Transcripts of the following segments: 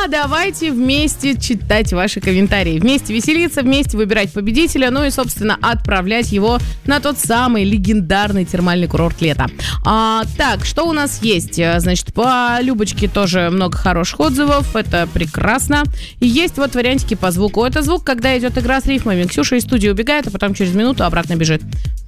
А давайте вместе читать ваши комментарии. Вместе веселиться, вместе выбирать победителя, ну и, собственно, отправлять его на тот самый легендарный термальный курорт лета. Так, что у нас есть? Значит, по Любочке тоже много хороших отзывов, это прекрасно. И есть вот вариантики по звуку. Это звук, когда идет игра с рифмами. Ксюша из студии убегает, а потом через минуту обратно бежит.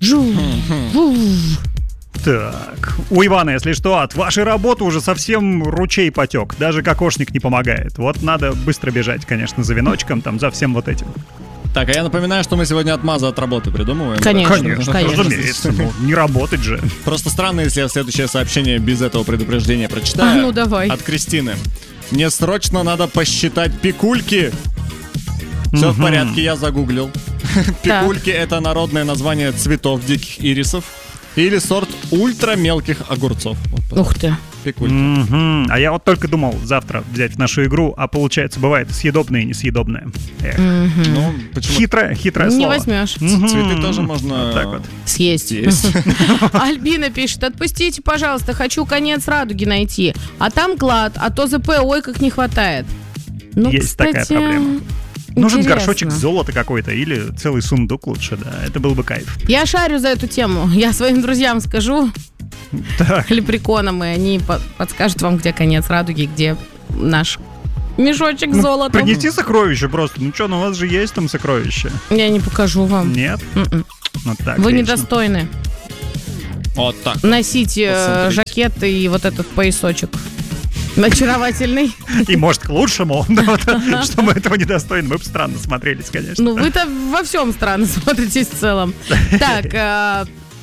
Так, у Ивана, если что, от вашей работы уже совсем ручей потек. Даже кокошник не помогает. Вот надо быстро бежать, конечно, за веночком, там, за всем вот этим. Так, а я напоминаю, что мы сегодня отмазы от работы придумываем. Конечно. Разумеется, не работать же. Просто странно, если я следующее сообщение без этого предупреждения прочитаю. Ну, давай. От Кристины. Мне срочно надо посчитать пикульки. Все в порядке, я загуглил. Пикульки — это народное название цветов диких ирисов или сорт ультрамелких огурцов. Вот, ух ты. Пикульки. А я вот только думал завтра взять в нашу игру, а получается бывает съедобное и несъедобное. Ну, почему? Хитрое слово. Не возьмешь. Цветы тоже можно вот так вот съесть. Альбина пишет: отпустите, пожалуйста, хочу конец радуги найти. А там клад, а то ЗП, ой, как не хватает. Ну, есть кстати, такая проблема. Нужен интересно. горшочек золота какой-то или целый сундук лучше, да. Это был бы кайф. Я шарю за эту тему. Я своим друзьям скажу, лепреконам, и они подскажут вам, где конец радуги, где наш мешочек с золотом. Принеси сокровище просто. Ну что, ну у вас же есть там сокровище. Я не покажу вам. Нет? Вот так. Вы вечно. недостойны вот так. носить жакет и вот этот поясочек. Очаровательный. И может к лучшему, что мы этого недостойны. Мы бы странно смотрелись, конечно. Ну вы-то во всем странно смотритесь в целом. Так,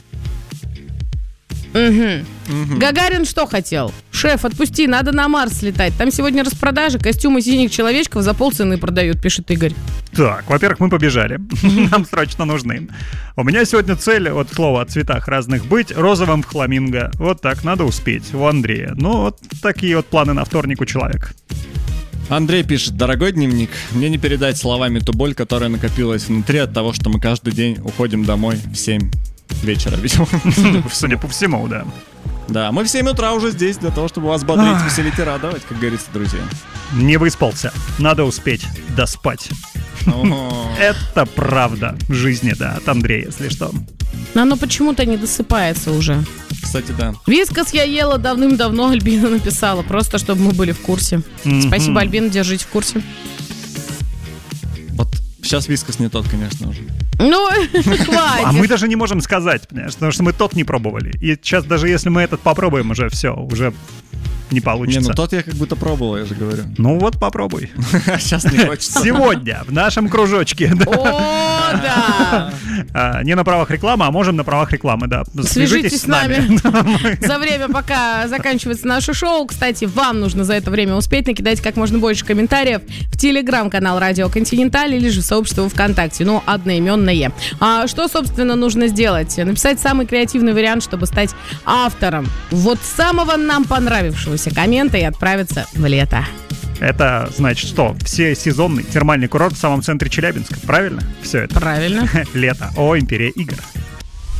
Гагарин что хотел? Шеф, отпусти, надо на Марс летать. Там сегодня распродажа, костюмы синих человечков за полцены продают, пишет Игорь. Так, во-первых, мы побежали. Нам срочно нужны. У меня сегодня цель, от слова о цветах разных, быть розовым фламинго. Вот так, надо успеть. У Андрея. Ну, вот такие вот планы на вторник у человека. Андрей пишет: дорогой дневник, мне не передать словами ту боль, которая накопилась внутри от того, что мы каждый день уходим домой в 7 вечера, видимо. Судя по всему, да. Да, мы в 7 утра уже здесь для того, чтобы вас бодрить, веселить и радовать, как говорится, друзья. Не выспался. Надо успеть доспать. Это правда в жизни, да, от Андрея, если что. Но оно почему-то не досыпается уже. Кстати, да. Вискас я ела давным-давно, Альбина написала, просто чтобы мы были в курсе. Спасибо, Альбина, держите в курсе. Вот сейчас вискас не тот, конечно, уже. Ну, хватит. А мы даже не можем сказать, понимаешь, потому что мы тот не пробовали. И сейчас даже если мы этот попробуем, уже все, уже не получится. Не, ну тот я как будто пробовал, я же говорю. Ну вот попробуй. Сейчас не хочется. Сегодня в нашем кружочке. О, да. Не на правах рекламы, а можем на правах рекламы, да. Свяжитесь с нами. За время, пока заканчивается наше шоу. Кстати, вам нужно за это время успеть накидать как можно больше комментариев в телеграм-канал Радио Континенталь или же в сообщество ВКонтакте. Ну, одноименное. Что, собственно, нужно сделать? Написать самый креативный вариант, чтобы стать автором вот самого нам понравившегося коммента и отправиться в лето. Это значит что? Всесезонный термальный курорт в самом центре Челябинска. Правильно? Все это. Правильно. Лето. О, империя игр.